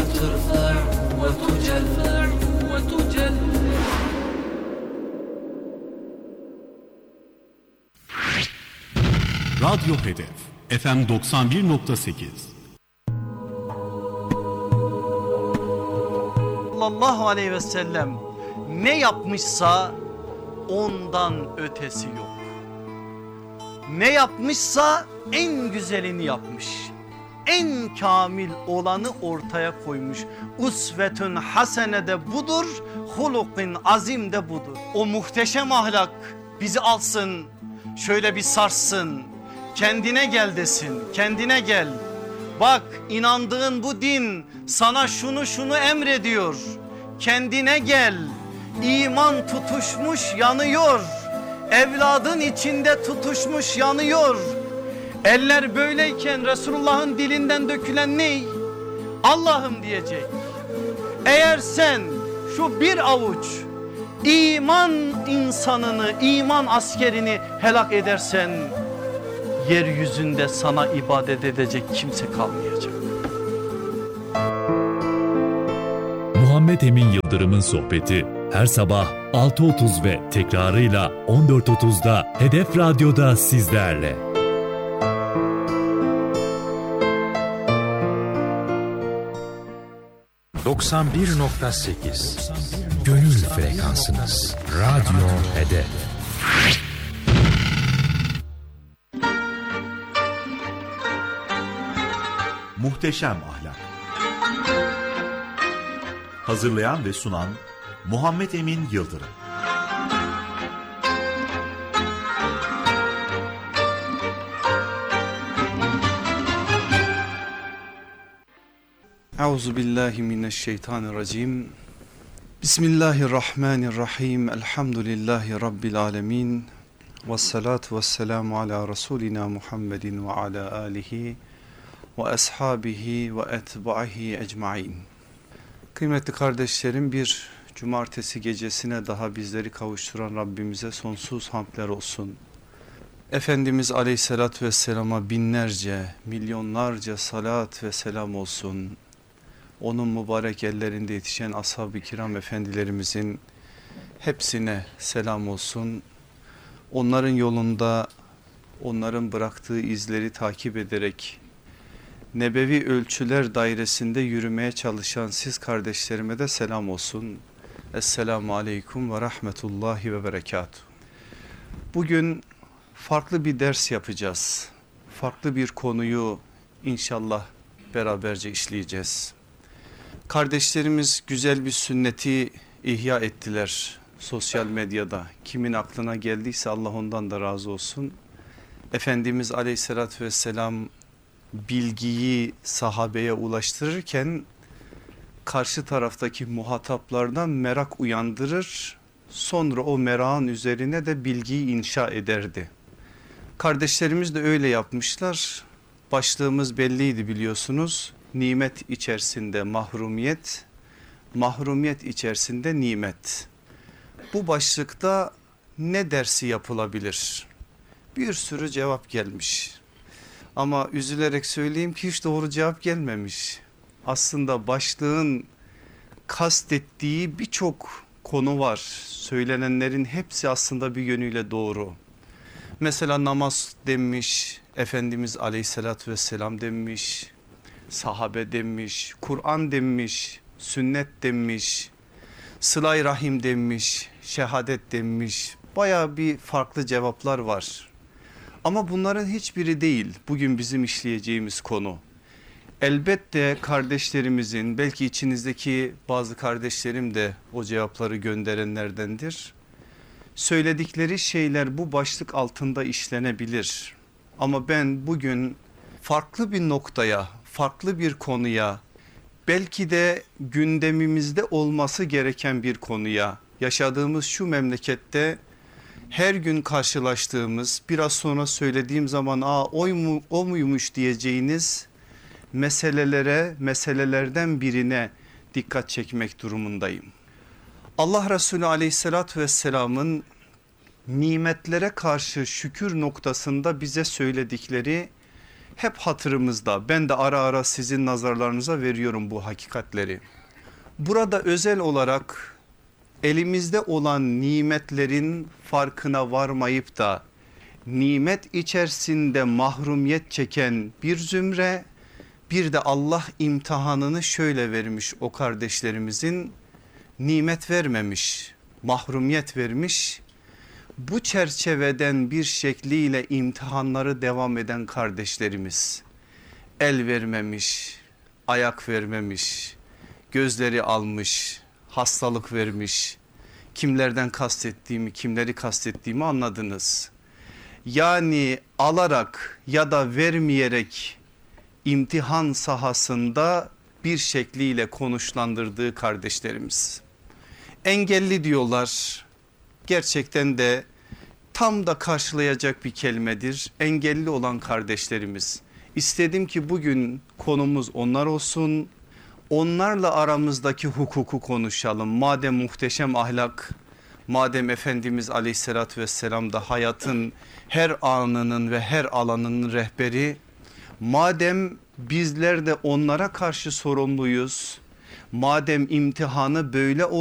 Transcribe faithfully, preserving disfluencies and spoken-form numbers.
وترفع وتجل وتجل. Radyo Hedef F M doksan bir nokta sekiz. Sallallahu aleyhi ve sellem ne yapmışsa ondan ötesi yok. Ne yapmışsa en güzelini yapmış. En kamil olanı ortaya koymuş. Usvetün hasene de budur, hulukin azim de budur. O muhteşem ahlak bizi alsın, şöyle bir sarsın. Kendine gel desin, kendine gel. Bak, inandığın bu din sana şunu şunu emrediyor. Kendine gel. İman tutuşmuş yanıyor. Evladın içinde tutuşmuş yanıyor. Eller böyleyken Resulullah'ın dilinden dökülen ne? Allah'ım diyecek. Eğer sen şu bir avuç iman insanını, iman askerini helak edersen, yeryüzünde sana ibadet edecek kimse kalmayacak. Muhammed Emin Yıldırım'ın sohbeti her sabah altı otuz ve tekrarıyla on dört otuzda Hedef Radyo'da sizlerle. doksan bir nokta sekiz Gönül frekansınız. Radyo Hedef. Muhteşem Ahlak. Hazırlayan ve sunan Muhammed Emin Yıldırım. Euzubillahimineşşeytanirracim. Bismillahirrahmanirrahim. Elhamdülillahi Rabbil alemin. Vessalatu vesselamu ala Resulina Muhammedin ve ala alihi ve ashabihi ve etbaihi ecmain. Kıymetli kardeşlerim, bir cumartesi gecesine daha bizleri kavuşturan Rabbimize sonsuz hamdler olsun. Efendimiz Aleyhisselatü Vesselam'a binlerce, milyonlarca salat ve selam olsun. Onun mübarek ellerinde yetişen ashab-ı kiram efendilerimizin hepsine selam olsun. Onların yolunda, onların bıraktığı izleri takip ederek nebevi ölçüler dairesinde yürümeye çalışan siz kardeşlerime de selam olsun. Esselamu aleyküm ve rahmetullahi ve berekatuhu. Bugün farklı bir ders yapacağız. Farklı bir konuyu inşallah beraberce işleyeceğiz. Kardeşlerimiz güzel bir sünneti ihya ettiler sosyal medyada. Kimin aklına geldiyse Allah ondan da razı olsun. Efendimiz Aleyhisselatü Vesselam bilgiyi sahabeye ulaştırırken karşı taraftaki muhataplardan merak uyandırır. Sonra o merakın üzerine de bilgiyi inşa ederdi. Kardeşlerimiz de öyle yapmışlar. Başlığımız belliydi biliyorsunuz. Nimet içerisinde mahrumiyet, mahrumiyet içerisinde nimet. Bu başlıkta ne dersi yapılabilir? Bir sürü cevap gelmiş. Ama üzülerek söyleyeyim ki hiç doğru cevap gelmemiş. Aslında başlığın kastettiği birçok konu var. Söylenenlerin hepsi aslında bir yönüyle doğru. Mesela namaz demiş, Efendimiz Aleyhisselatü Vesselam demiş, sahabe demiş, Kur'an demiş, sünnet demiş, sıla-i rahim demiş, şehadet demiş. Baya bir farklı cevaplar var. Ama bunların hiçbiri değil bugün bizim işleyeceğimiz konu. Elbette kardeşlerimizin, belki içinizdeki bazı kardeşlerim de o cevapları gönderenlerdendir. Söyledikleri şeyler bu başlık altında işlenebilir. Ama ben bugün farklı bir noktaya, farklı bir konuya, belki de gündemimizde olması gereken bir konuya, yaşadığımız şu memlekette her gün karşılaştığımız, biraz sonra söylediğim zaman aa o, mu, o muymuş diyeceğiniz meselelere, meselelerden birine dikkat çekmek durumundayım. Allah Resulü Aleyhisselatü Vesselam'ın nimetlere karşı şükür noktasında bize söyledikleri hep hatırımızda. Ben de ara ara sizin nazarlarınıza veriyorum bu hakikatleri. Burada özel olarak elimizde olan nimetlerin farkına varmayıp da nimet içerisinde mahrumiyet çeken bir zümre, bir de Allah imtihanını şöyle vermiş o kardeşlerimizin, nimet vermemiş, mahrumiyet vermiş. Bu çerçeveden bir şekliyle imtihanları devam eden kardeşlerimiz, el vermemiş, ayak vermemiş, gözleri almış, hastalık vermiş. Kimlerden kastettiğimi, kimleri kastettiğimi anladınız. Yani alarak ya da vermeyerek imtihan sahasında bir şekliyle konuşlandırdığı kardeşlerimiz. Engelli diyorlar. Gerçekten de tam da karşılayacak bir kelimedir. Engelli olan kardeşlerimiz. İstedim ki bugün konumuz onlar olsun. Onlarla aramızdaki hukuku konuşalım. Madem muhteşem ahlak, madem Efendimiz aleyhissalatü vesselam da hayatın her anının ve her alanının rehberi, madem bizler de onlara karşı sorumluyuz, madem imtihanı böyle